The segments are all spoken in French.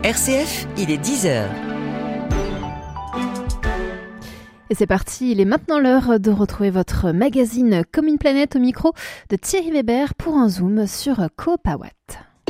RCF, il est 10h. Et c'est parti, il est maintenant l'heure de retrouver votre magazine Comme une planète au micro de Thierry Weber pour un zoom sur Coop à Watt.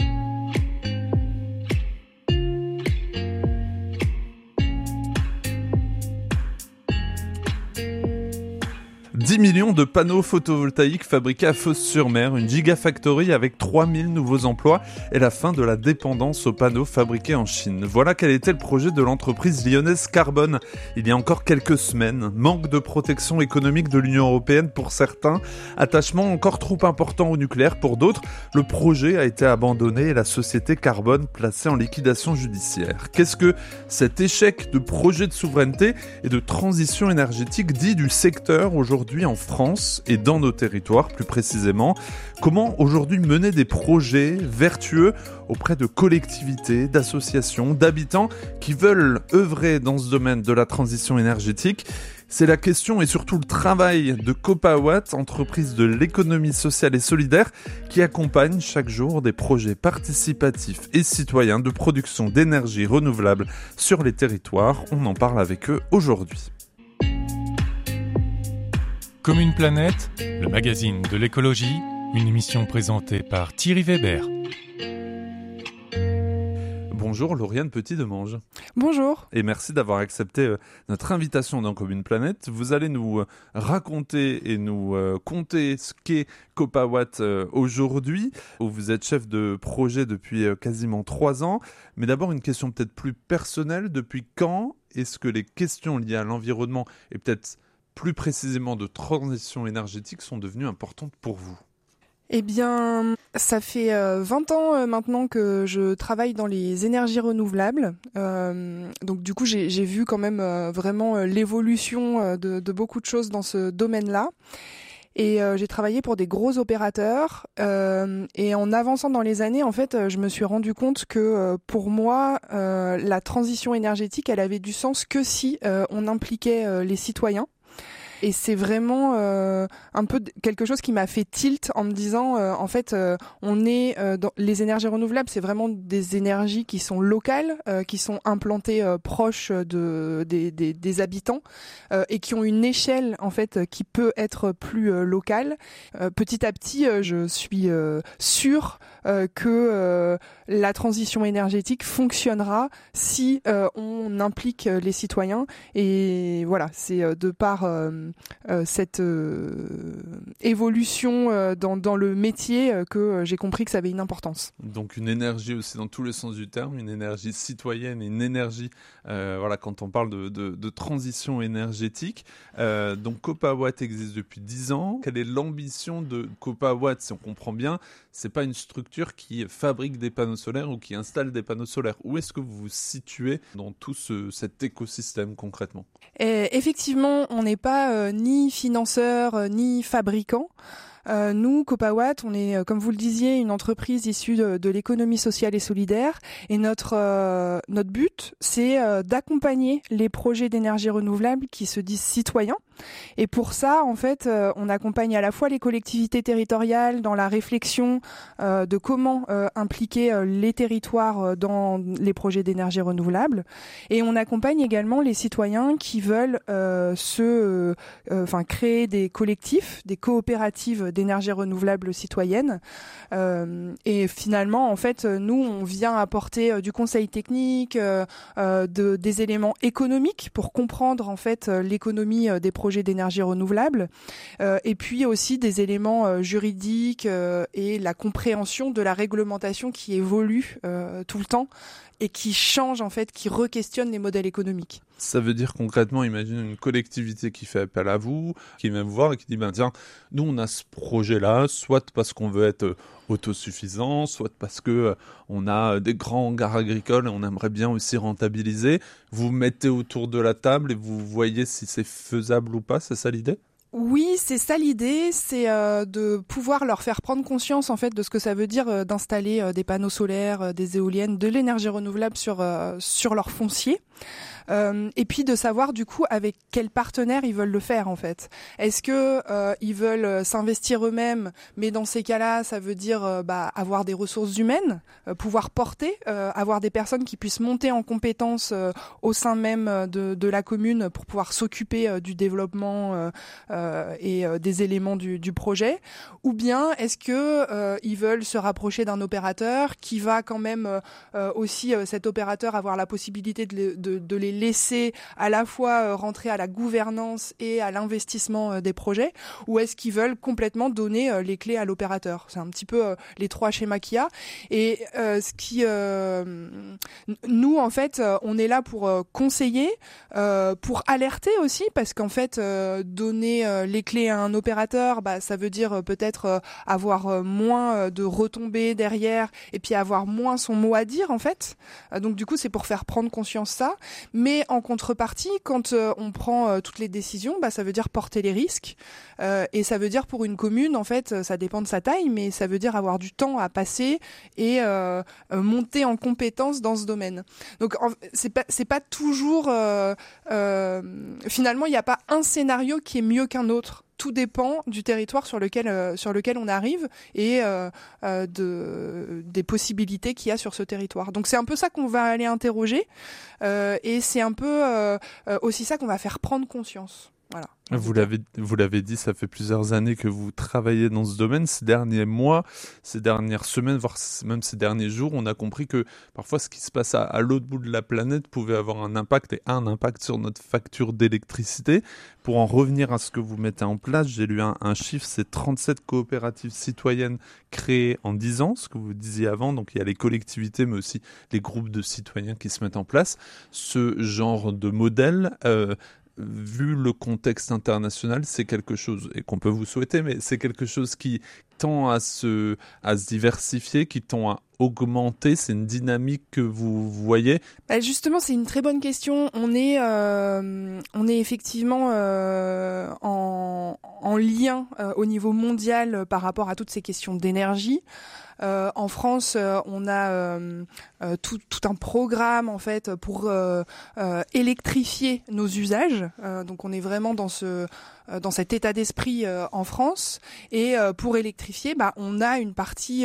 10 millions de panneaux photovoltaïques fabriqués à Fos-sur-Mer, une gigafactory avec 3000 nouveaux emplois et la fin de la dépendance aux panneaux fabriqués en Chine. Voilà quel était le projet de l'entreprise lyonnaise Carbone il y a encore quelques semaines. Manque de protection économique de l'Union européenne pour certains, attachement encore trop important au nucléaire pour d'autres. Le projet a été abandonné et la société Carbone placée en liquidation judiciaire. Qu'est-ce que cet échec de projet de souveraineté et de transition énergétique dit du secteur aujourd'hui en France et dans nos territoires plus précisément? Comment aujourd'hui mener des projets vertueux auprès de collectivités, d'associations, d'habitants qui veulent œuvrer dans ce domaine de la transition énergétique? C'est la question et surtout le travail de Coop à Watt, entreprise de l'économie sociale et solidaire qui accompagne chaque jour des projets participatifs et citoyens de production d'énergie renouvelable sur les territoires. On en parle avec eux aujourd'hui. Comme une planète, le magazine de l'écologie, une émission présentée par Thierry Weber. Bonjour Lauriane Petit-Demange. Bonjour. Et merci d'avoir accepté notre invitation dans Comme une planète. Vous allez nous raconter et nous conter ce qu'est Coop à Watt aujourd'hui, où vous êtes chef de projet depuis quasiment 3 ans. Mais d'abord une question peut-être plus personnelle. Depuis quand est-ce que les questions liées à l'environnement et peut-être plus précisément de transition énergétique sont devenues importantes pour vous? Eh bien, ça fait 20 ans maintenant que je travaille dans les énergies renouvelables. Donc du coup, j'ai vu quand même vraiment l'évolution de beaucoup de choses dans ce domaine-là. Et j'ai travaillé pour des gros opérateurs. Et en avançant dans les années, en fait, je me suis rendu compte que pour moi, la transition énergétique, elle avait du sens que si on impliquait les citoyens. Et c'est vraiment un peu quelque chose qui m'a fait tilt en me disant, en fait, on est dans les énergies renouvelables, c'est vraiment des énergies qui sont locales, qui sont implantées proches des habitants et qui ont une échelle en fait qui peut être plus locale. Petit à petit, je suis sûre que la transition énergétique fonctionnera si on implique les citoyens. Et voilà, c'est de par cette évolution dans le métier que j'ai compris que ça avait une importance. Donc une énergie aussi dans tous les sens du terme, une énergie citoyenne et une énergie, voilà, quand on parle de transition énergétique. Donc Coop à Watt existe depuis 10 ans. Quelle est l'ambition de Coop à Watt? Si on comprend bien, c'est pas une structure qui fabrique des panneaux solaires ou qui installe des panneaux solaires. Où est-ce que vous vous situez dans tout cet écosystème concrètement? Effectivement, on n'est pas ni financeur ni fabricant. Nous, Coop à Watt, on est, comme vous le disiez, une entreprise issue de l'économie sociale et solidaire. Et notre but, c'est d'accompagner les projets d'énergie renouvelable qui se disent citoyens. Et pour ça, en fait, on accompagne à la fois les collectivités territoriales dans la réflexion de comment impliquer les territoires dans les projets d'énergie renouvelable. Et on accompagne également les citoyens qui veulent créer des collectifs, des coopératives d'énergie renouvelable citoyenne. Et finalement, en fait, nous, on vient apporter du conseil technique, des éléments économiques pour comprendre en fait l'économie des projets d'énergie renouvelable, et puis aussi des éléments juridiques et la compréhension de la réglementation qui évolue tout le temps et qui change en fait, qui re-questionne les modèles économiques. Ça veut dire concrètement, imagine une collectivité qui fait appel à vous, qui vient vous voir et qui dit tiens, nous on a ce projet-là, soit parce qu'on veut être autosuffisant, soit parce que on a des grands hangars agricoles et on aimerait bien aussi rentabiliser. Vous mettez autour de la table et vous voyez si c'est faisable ou pas, c'est ça l'idée ? Oui, c'est ça l'idée, c'est de pouvoir leur faire prendre conscience en fait de ce que ça veut dire d'installer des panneaux solaires, des éoliennes, de l'énergie renouvelable sur leur foncier. et puis de savoir du coup avec quels partenaires ils veulent le faire en fait. Est-ce que ils veulent s'investir eux-mêmes, mais dans ces cas-là, ça veut dire avoir des ressources humaines, pouvoir porter, avoir des personnes qui puissent monter en compétences au sein même de la commune pour pouvoir s'occuper du développement et des éléments du projet, ou bien est-ce que ils veulent se rapprocher d'un opérateur qui va quand même aussi cet opérateur avoir la possibilité de les laisser à la fois rentrer à la gouvernance et à l'investissement des projets, ou est-ce qu'ils veulent complètement donner les clés à l'opérateur. C'est un petit peu les trois schémas qu'il y a. Et nous en fait on est là pour conseiller, pour alerter aussi, parce qu'en fait donner les clés à un opérateur, ça veut dire peut-être avoir moins de retombées derrière et puis avoir moins son mot à dire en fait. Donc du coup c'est pour faire prendre conscience ça, mais en contrepartie quand on prend toutes les décisions, ça veut dire porter les risques, et ça veut dire pour une commune en fait ça dépend de sa taille, mais ça veut dire avoir du temps à passer et monter en compétence dans ce domaine. Donc c'est pas toujours finalement il n'y a pas un scénario qui est mieux qu'un autre. Tout dépend du territoire sur lequel on arrive et des possibilités qu'il y a sur ce territoire. Donc c'est un peu ça qu'on va aller interroger et c'est un peu aussi ça qu'on va faire prendre conscience. Voilà. Vous l'avez dit, ça fait plusieurs années que vous travaillez dans ce domaine. Ces derniers mois, ces dernières semaines, voire même ces derniers jours, on a compris que parfois ce qui se passe à l'autre bout de la planète pouvait avoir un impact sur notre facture d'électricité. Pour en revenir à ce que vous mettez en place, j'ai lu un chiffre, c'est 37 coopératives citoyennes créées en 10 ans, ce que vous disiez avant. Donc il y a les collectivités, mais aussi les groupes de citoyens qui se mettent en place. Ce genre de modèle... vu le contexte international, c'est quelque chose, et qu'on peut vous souhaiter, mais c'est quelque chose qui tend à se diversifier, qui tend à augmenter. C'est une dynamique que vous voyez? Justement, c'est une très bonne question. On est effectivement en lien au niveau mondial par rapport à toutes ces questions d'énergie. En France, on a tout un programme en fait pour électrifier nos usages. Donc on est vraiment dans cet état d'esprit en France. Et pour électrifier, on a une partie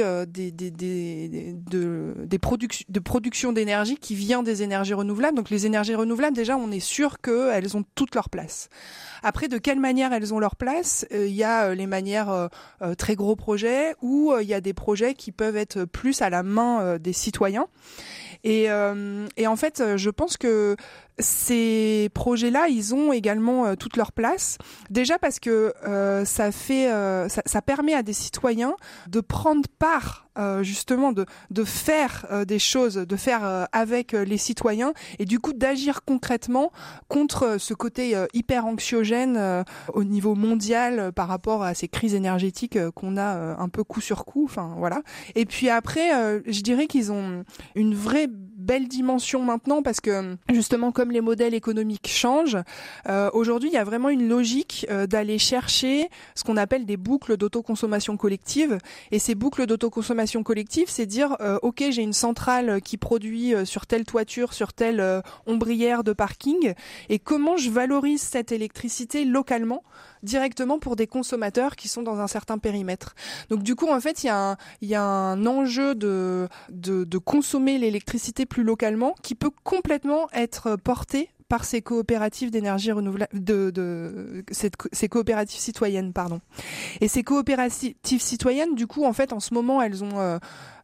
de production d'énergie qui vient des énergies renouvelables. Donc les énergies renouvelables, déjà, on est sûr qu'elles ont toute leur place. Après, de quelle manière elles ont leur place? Il y a les manières très gros projets, ou il y a des projets qui peuvent être plus à la main des citoyens. Et en fait, je pense que ces projets-là, ils ont également toute leur place. Déjà parce que ça permet à des citoyens de prendre part justement de faire des choses, de faire avec les citoyens, et du coup d'agir concrètement contre ce côté hyper anxiogène au niveau mondial par rapport à ces crises énergétiques qu'on a un peu coup sur coup. Enfin voilà. Et puis après, je dirais qu'ils ont une vraie belle dimension maintenant, parce que justement comme les modèles économiques changent, aujourd'hui il y a vraiment une logique d'aller chercher ce qu'on appelle des boucles d'autoconsommation collective. Et ces boucles d'autoconsommation collective, c'est dire ok, j'ai une centrale qui produit sur telle toiture, sur telle ombrière de parking, et comment je valorise cette électricité localement, directement pour des consommateurs qui sont dans un certain périmètre. Donc du coup en fait il y a un enjeu de consommer l'électricité plus localement, qui peut complètement être porté par ces coopératives d'énergie renouvelable, ces coopératives citoyennes, pardon. Et ces coopératives citoyennes, du coup, en fait, en ce moment, elles ont,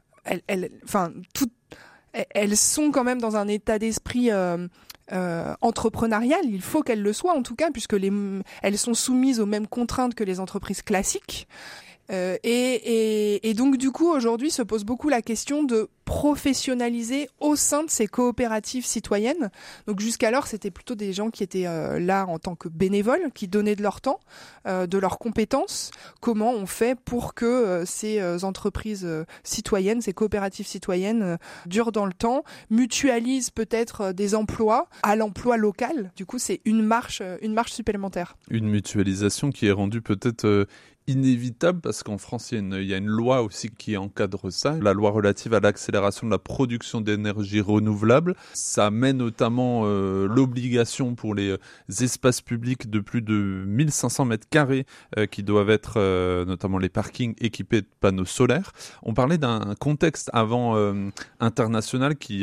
elles sont quand même dans un état d'esprit entrepreneurial. Il faut qu'elles le soient, en tout cas, puisque elles sont soumises aux mêmes contraintes que les entreprises classiques. Et donc du coup aujourd'hui se pose beaucoup la question de professionnaliser au sein de ces coopératives citoyennes. Donc jusqu'alors c'était plutôt des gens qui étaient là en tant que bénévoles, qui donnaient de leur temps, de leurs compétences. Comment on fait pour que ces entreprises citoyennes, ces coopératives citoyennes durent dans le temps, mutualisent peut-être des emplois à l'emploi local. Du coup c'est une marche supplémentaire. Une mutualisation qui est rendue peut-être inévitable parce qu'en France, il y a une loi aussi qui encadre ça, la loi relative à l'accélération de la production d'énergie renouvelable. Ça met notamment l'obligation pour les espaces publics de plus de 1500 mètres carrés qui doivent être, notamment les parkings, équipés de panneaux solaires. On parlait d'un contexte avant international qui,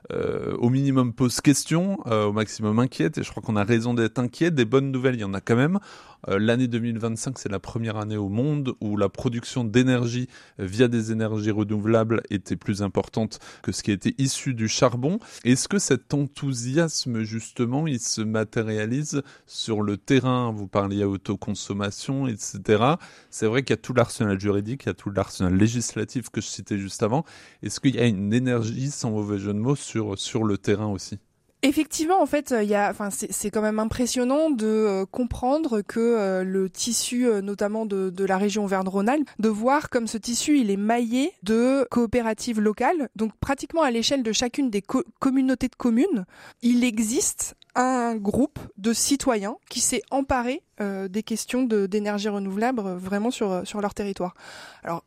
au minimum, pose question, au maximum inquiète, et je crois qu'on a raison d'être inquiet. Des bonnes nouvelles, il y en a quand même. L'année 2025, c'est la première année au monde où la production d'énergie via des énergies renouvelables était plus importante que ce qui était issu du charbon. Est-ce que cet enthousiasme, justement, il se matérialise sur le terrain? Vous parliez autoconsommation, etc. C'est vrai qu'il y a tout l'arsenal juridique, il y a tout l'arsenal législatif que je citais juste avant. Est-ce qu'il y a une énergie, sans mauvais jeu de mots, sur le terrain aussi? Effectivement, en fait, c'est quand même impressionnant de comprendre que le tissu, notamment de la région Auvergne-Rhône-Alpes, de voir comme ce tissu, il est maillé de coopératives locales. Donc, pratiquement à l'échelle de chacune des communautés de communes, il existe un groupe de citoyens qui s'est emparé des questions d'énergie renouvelable vraiment sur leur territoire. Alors,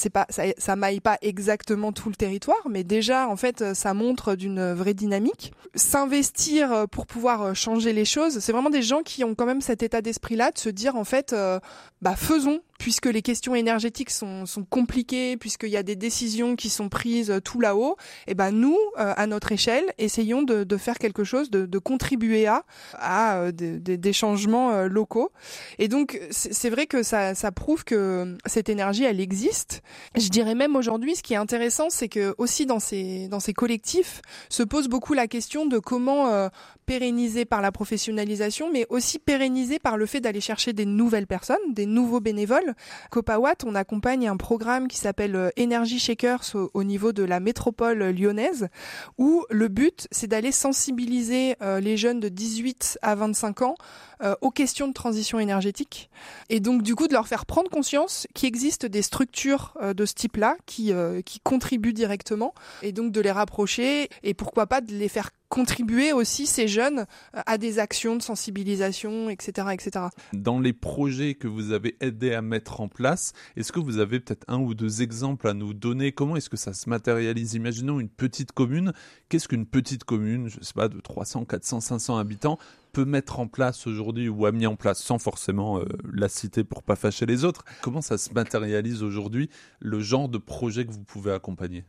ça maille pas exactement tout le territoire, mais déjà en fait ça montre d'une vraie dynamique. S'investir pour pouvoir changer les choses, c'est vraiment des gens qui ont quand même cet état d'esprit-là de se dire en fait faisons, puisque les questions énergétiques sont compliquées, puisqu'il y a des décisions qui sont prises tout là-haut, et nous à notre échelle essayons de faire quelque chose, de contribuer à des changements locaux. Et donc c'est vrai que ça prouve que cette énergie elle existe. Je dirais même aujourd'hui, ce qui est intéressant, c'est que aussi dans ces collectifs se pose beaucoup la question de comment pérenniser par la professionnalisation, mais aussi pérenniser par le fait d'aller chercher des nouvelles personnes, des nouveaux bénévoles. Copawatt, on accompagne un programme qui s'appelle Energy Shakers au niveau de la métropole lyonnaise, où le but, c'est d'aller sensibiliser les jeunes de 18 à 25 ans aux questions de transition énergétique, et donc du coup de leur faire prendre conscience qu'il existe des structures de ce type-là qui contribuent directement, et donc de les rapprocher, et pourquoi pas de les faire contribuer aussi ces jeunes à des actions de sensibilisation, etc., etc. Dans les projets que vous avez aidé à mettre en place, est-ce que vous avez peut-être un ou deux exemples à nous donner? Comment est-ce que ça se matérialise? Imaginons une petite commune. Qu'est-ce qu'une petite commune, je sais pas, de 300, 400, 500 habitants peut mettre en place aujourd'hui, ou a mis en place, sans forcément la citer pour pas fâcher les autres? Comment ça se matérialise aujourd'hui, le genre de projet que vous pouvez accompagner?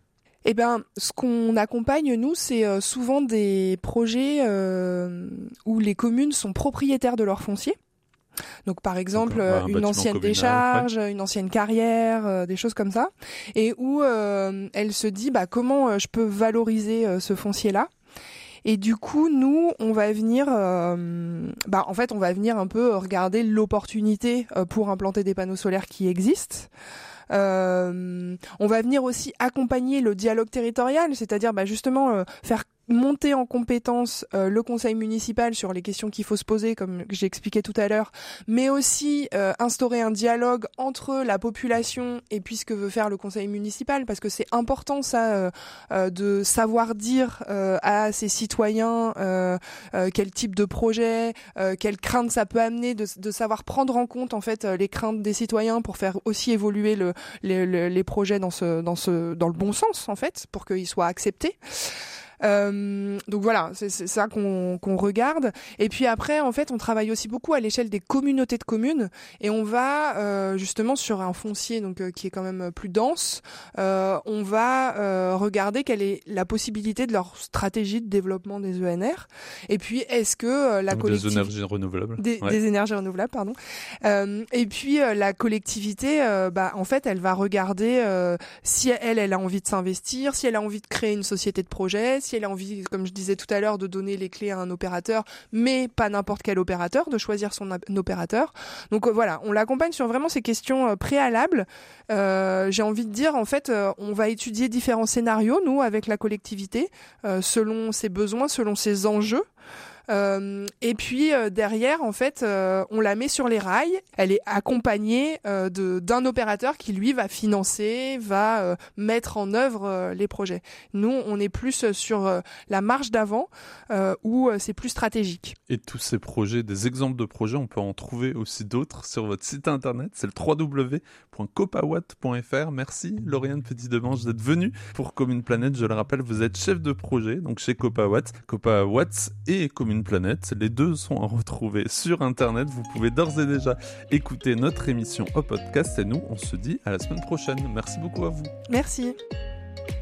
Ce qu'on accompagne, nous, c'est souvent des projets où les communes sont propriétaires de leur foncier. Donc, par exemple, une ancienne décharge, une ancienne carrière, des choses comme ça. Et où elle se dit, comment je peux valoriser ce foncier-là? Et du coup, nous, on va venir, on va venir un peu regarder l'opportunité pour implanter des panneaux solaires qui existent. On va venir aussi accompagner le dialogue territorial, c'est-à-dire justement faire monter en compétence le conseil municipal sur les questions qu'il faut se poser, comme j'ai expliqué tout à l'heure, mais aussi instaurer un dialogue entre la population et puis ce que veut faire le conseil municipal, parce que c'est important ça, de savoir dire à ses citoyens quel type de projet, quelles craintes ça peut amener, de savoir prendre en compte en fait les craintes des citoyens pour faire aussi évoluer les projets dans le bon sens en fait, pour qu'ils soient acceptés. Donc voilà, c'est ça qu'on regarde. Et puis après, en fait, on travaille aussi beaucoup à l'échelle des communautés de communes, et on va justement sur un foncier qui est quand même plus dense. On va regarder quelle est la possibilité de leur stratégie de développement des ENR. Et puis, est-ce que la collectivité des énergies renouvelables, des énergies renouvelables, pardon. Et puis la collectivité, en fait, elle va regarder si elle a envie de s'investir, si elle a envie de créer une société de projet, si elle a envie, comme je disais tout à l'heure, de donner les clés à un opérateur, mais pas n'importe quel opérateur, de choisir son opérateur. Donc voilà, on l'accompagne sur vraiment ces questions préalables. J'ai envie de dire, en fait, on va étudier différents scénarios, nous, avec la collectivité, selon ses besoins, selon ses enjeux. Et puis derrière, en fait, on la met sur les rails. Elle est accompagnée d'un opérateur qui, lui, va financer, va mettre en œuvre les projets. Nous, on est plus sur la marche d'avant, où c'est plus stratégique. Et tous ces projets, des exemples de projets, on peut en trouver aussi d'autres sur votre site internet. C'est le www.copawatt.fr. Merci Lauriane Petit-Demange d'être venue pour Commune Planète. Je le rappelle, vous êtes chef de projet donc chez Copawatt. Copawatt et Commune Planète, les deux sont à retrouver sur internet. Vous pouvez d'ores et déjà écouter notre émission au podcast et nous, on se dit à la semaine prochaine. Merci beaucoup à vous. Merci.